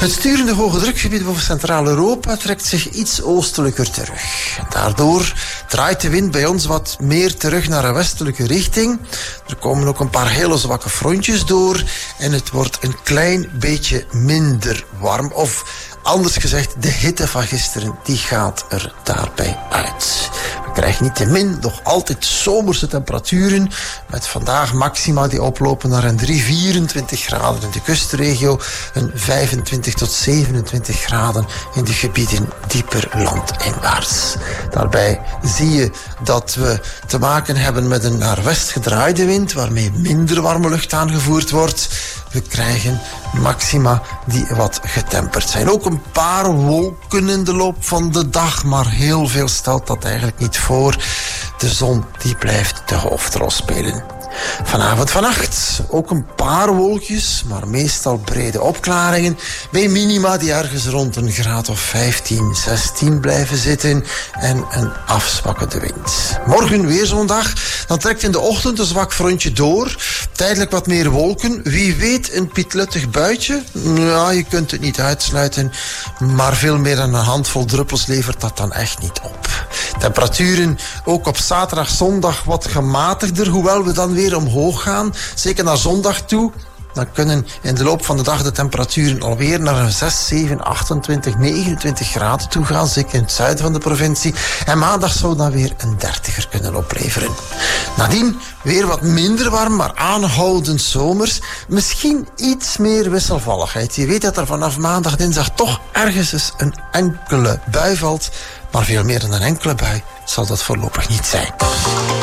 Het sturende hoge drukgebied boven Centraal-Europa trekt zich iets oostelijker terug. Daardoor draait de wind bij ons wat meer terug naar een westelijke richting. Er komen ook een paar hele zwakke frontjes door en het wordt een klein beetje minder warm. Of anders gezegd, de hitte van gisteren die gaat er daarbij uit. We krijgen niettemin nog altijd zomerse temperaturen, met vandaag maxima die oplopen naar een 24 graden in de kustregio, een 25 tot 27 graden in de gebieden dieper landinwaarts. Daarbij zie je dat we te maken hebben met een naar west gedraaide wind, waarmee minder warme lucht aangevoerd wordt. We krijgen maxima die wat getemperd zijn. Ook een paar wolken in de loop van de dag, maar heel veel stelt dat eigenlijk niet voor. De zon die blijft de hoofdrol spelen. Vanavond, vannacht ook een paar wolkjes, maar meestal brede opklaringen. Bij minima die ergens rond een graad of 15, 16 blijven zitten en een afzwakkende wind. Morgen weer zo'n dag, dan trekt in de ochtend een zwak frontje door. Tijdelijk wat meer wolken. Wie weet een pietluttig buitje? Ja, je kunt het niet uitsluiten, maar veel meer dan een handvol druppels levert dat dan echt niet op. Temperaturen ook op zaterdag, zondag wat gematigder, hoewel we dan weer omhoog gaan, zeker naar zondag toe. Dan kunnen in de loop van de dag de temperaturen alweer naar een 6, 7, 28, 29 graden toe gaan, zeker in het zuiden van de provincie. En maandag zou dan weer een 30er kunnen opleveren. Nadien weer wat minder warm, maar aanhoudend zomers. Misschien iets meer wisselvalligheid. Je weet dat er vanaf maandag, dinsdag toch ergens eens een enkele bui valt. Maar veel meer dan een enkele bui zal dat voorlopig niet zijn.